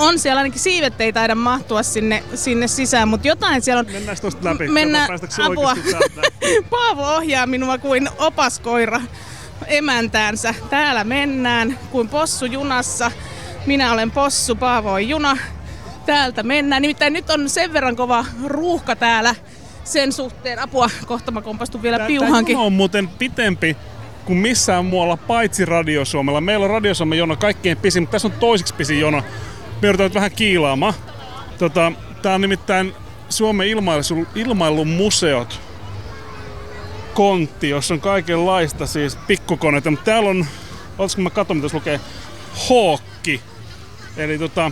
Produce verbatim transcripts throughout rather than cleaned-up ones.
On siellä ainakin siivet ei taida mahtua sinne, sinne sisään, mutta jotain siellä on. Mennään tosta läpi. Mennään, apua. Paavo ohjaa minua kuin opaskoira emäntäänsä. Täällä mennään kuin possu junassa. Minä olen possu, Paavo on juna. Täältä mennään. Nimittäin nyt on sen verran kova ruuhka täällä sen suhteen. Apua, kohta mä kompastun vielä piuhankin. Tämä on muuten pitempi kuin missään muualla paitsi Radio Suomella. Meillä on Radio Suomen jono kaikkein pisin, mutta tässä on toiseksi pisin jono. Me joudutaan nyt vähän kiilaamaan. Tota, tää on nimittäin Suomen ilmailu, ilmailun museot kontti, jossa on kaikenlaista siis pikkukoneita. Mutta täällä on, olisiko mä katson, mitä tässä lukee, Hawkki. Eli tota,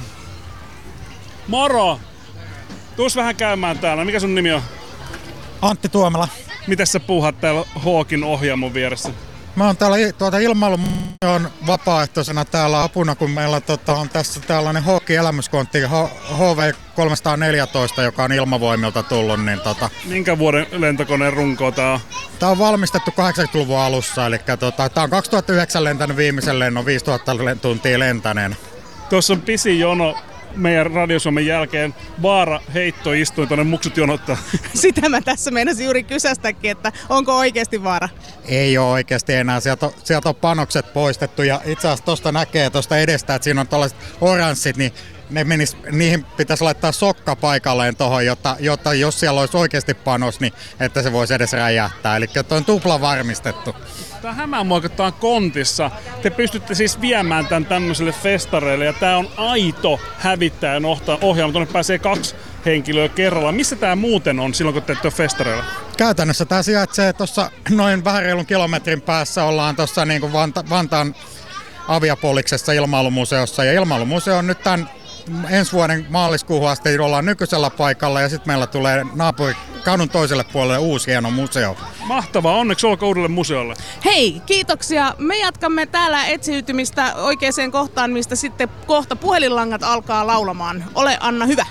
moro! Tuus vähän käymään täällä. Mikä sun nimi on? Antti Tuomela. Mitäs sä puuhat täällä Hawkin ohjaamon vieressä? Mä oon täällä tuota ilmailumuseon vapaaehtoisena täällä apuna, kun meillä tota, on tässä tällainen Hawkin elämyskontti H V kolmesataaneljätoista, joka on ilmavoimilta tullut. Niin tota, minkä vuoden lentokoneen runko tää on? Tää on valmistettu kahdeksankymmentäluvun alussa, eli tota, tää on kaksituhattayhdeksän lentänyt viimeisen lennon, viisituhatta tuntia lentäneen. Tuossa on pisin jono meidän Radio Suomen jälkeen. Vaara heitto istui tuonne muksut jonottaa. Sitä mä tässä meinasin juuri kysästäkin, että onko oikeasti vaara? Ei ole oikeasti enää. Sieltä on, sieltä on panokset poistettu ja itse asiassa tuosta näkee tuosta edestä, että siinä on tällaiset oranssit, niin ne menis, niihin pitäisi laittaa sokka paikalleen tuohon, jotta, jotta jos siellä olisi oikeasti panos, niin että se voisi edes räjähtää. Eli tuo on tupla varmistettu. Tämä hämää mua, kun tämä on kontissa. Te pystytte siis viemään tämän tämmöiselle festareille ja tämä on aito hävittäjän ohjaama. Tuonne pääsee kaksi henkilöä kerrallaan. Missä tämä muuten on silloin, kun te ette ole festareilla? Käytännössä tämä sijaitsee tuossa noin vähän reilun kilometrin päässä. Ollaan tuossa niin kuin Vanta- Vantaan Aviapoliksessa ilmailumuseossa. Ja ilmailumuseo on nyt tämän ensi vuoden maaliskuuhun asti ollaan nykyisellä paikalla ja sitten meillä tulee naapuri kadun toiselle puolelle uusi hieno museo. Mahtavaa, onneksi olkoon uudelle museolle. Hei, kiitoksia. Me jatkamme täällä etsiytymistä oikeaan kohtaan, mistä sitten kohta puhelinlangat alkaa laulamaan. Ole Anna hyvä.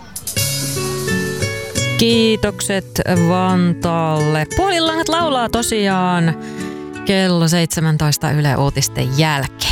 Kiitokset Vantaalle. Puhelinlangat laulaa tosiaan kello seitsemäntoista Yle Uutisten jälkeen.